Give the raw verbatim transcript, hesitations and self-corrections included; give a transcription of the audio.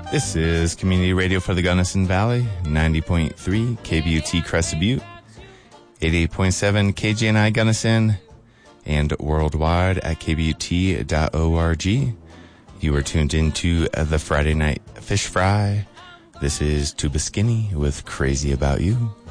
This is Community Radio for the Gunnison Valley, ninety point three K B U T Crested Butte, eighty-eight point seven K G N I Gunnison, and worldwide at k b u t dot org. You are tuned into the Friday Night Fish Fry. This is Tuba Skinny with Crazy About You.